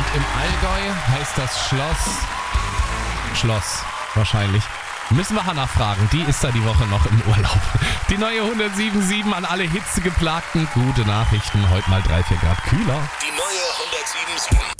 Und im Allgäu heißt das Schloss wahrscheinlich. Müssen wir Hannah fragen, die ist da die Woche noch im Urlaub. Die neue 107.7 an alle hitzegeplagten. Gute Nachrichten, heute mal 3-4 Grad kühler. Die neue 107.7